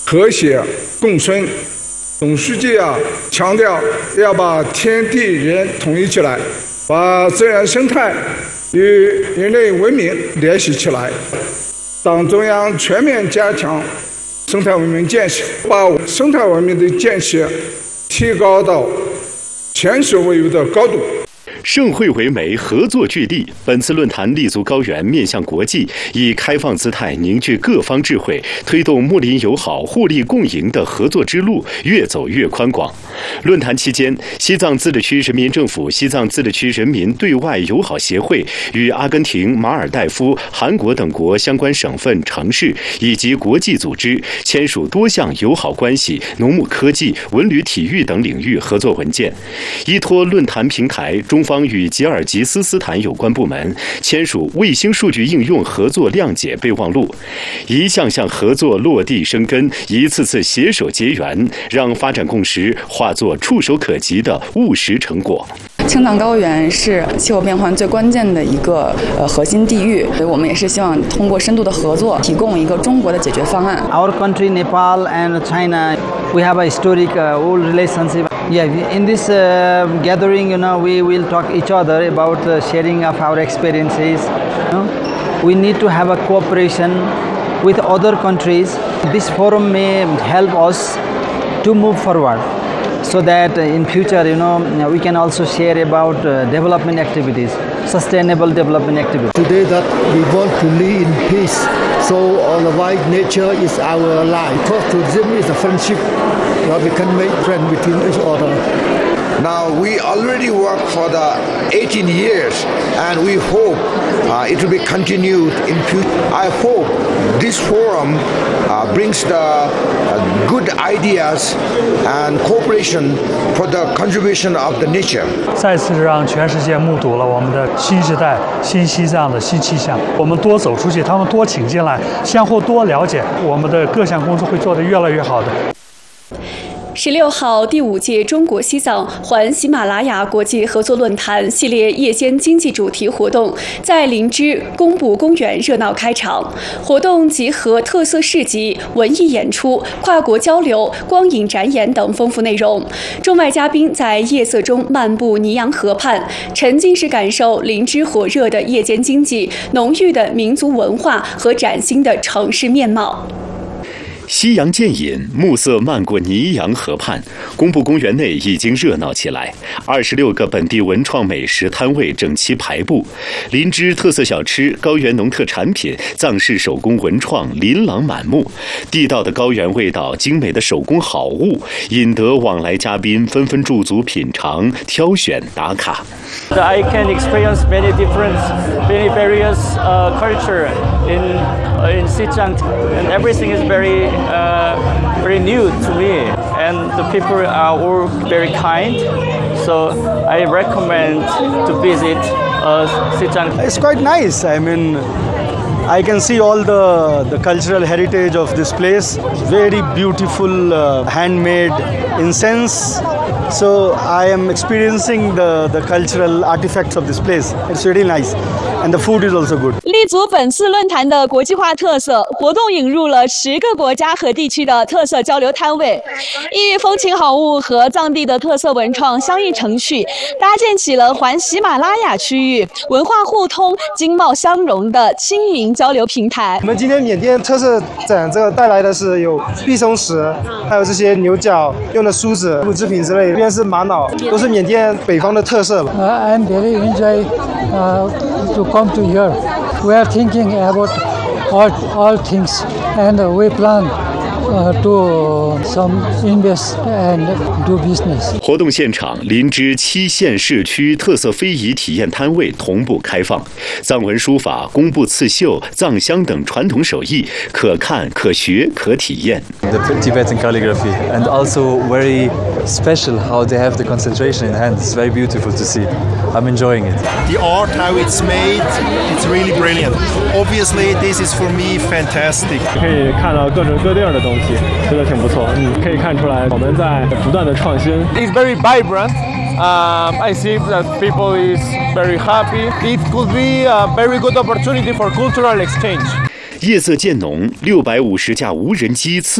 和谐共生。总书记强调要把天地人统一起来，把自然生态与人类文明联系起来。党中央全面加强生态文明建设，把生态文明的建设提高到前所未有的高度。 盛会为媒，合作聚力。本次论坛立足高原，面向国际，以开放姿态凝聚各方智慧，推动睦邻友好、互利共赢的合作之路越走越宽广。论坛期间，西藏自治区人民政府、西藏自治区人民对外友好协会与阿根廷、马尔代夫、韩国等国相关省份、城市以及国际组织签署多项友好关系、农牧科技、文旅体育等领域合作文件。依托论坛平台，中方与吉尔吉斯斯坦有关部门签署卫星数据应用合作谅解备忘录，一项项合作落地生根，一次次携手结缘，让发展共识化作触手可及的务实成果。 青藏高原是气候变换最关键的一个核心地域，所以我们也是希望通过深度的合作，提供一个中国的解决方案。 Our country, Nepal and China, we have a historic old relationship. Yeah, in this gathering, we will talk each other about sharing of our experiences. We need to have a cooperation with other countries. This forum may help us to move forward, so that in future, we can also share about development activities, sustainable development activities. Today that we want to live in peace, so all the wild nature is our life. Because tourism is a friendship, we can make friends between each other. Now we already work for the 18 years, and we hope it will be continued in future. I hope this forum brings the good ideas and cooperation for the conservation of the nature. 再次让全世界目睹了我们的新时代、新西藏的新气象。我们多走出去，他们多请进来，相互多了解，我们的各项工作会做得越来越好的。 16号第5届中国西藏环喜马拉雅国际合作论坛系列夜间经济主题活动在林芝工部公园热闹开场。活动集合特色市集、文艺演出、跨国交流、光影展演等丰富内容。中外嘉宾在夜色中漫步尼洋河畔，沉浸式感受林芝火热的夜间经济、浓郁的民族文化和崭新的城市面貌。 夕阳渐隐，暮色漫过尼洋河畔，工部公园内已经热闹起来。26个本地文创美食摊位整齐排布，林芝特色小吃、高原农特产品、藏式手工文创琳琅满目，地道的高原味道、精美的手工好物，引得往来嘉宾纷纷驻足品尝、挑选打卡。 I can experience many various culture in Xizang, and everything is very new to me, and the people are all very kind, so I recommend to visit Xizang. It's quite nice. I mean, I can see all the cultural heritage of this place. Very beautiful handmade incense. So I am experiencing the cultural artifacts of this place. It's really nice. And the food is also good. 立足本次论坛的国际化特色，活动引入了10个国家和地区的特色交流摊位，异域风情好物和藏地的特色文创相映成趣，搭建起了环喜马拉雅区域文化互通、经贸相融的青云交流平台。 我们今天缅甸特色展这个带来的是有碧松石，还有这些牛角用的梳子、乳制品之类的，这边是玛瑙，都是缅甸北方的特色。 I'm very enjoy to come to here. We are thinking about all things, and we plan to some invest and do business. 活动现场，林芝7县市区特色非遗体验摊位同步开放，藏文书法、工部刺绣、藏香等传统手艺可看、可学、可体验。 The Tibetan calligraphy, and also very special how they have the concentration in hand. It's very beautiful to see. I'm enjoying it. The art, how it's made, it's really brilliant. Obviously, this is for me fantastic. 可以看到各种各样的东西，真的挺不错。可以看出来我们在不断的创新。 It's very vibrant. I see that people is very happy. It could be a very good opportunity for cultural exchange. 夜色渐浓，650架无人机次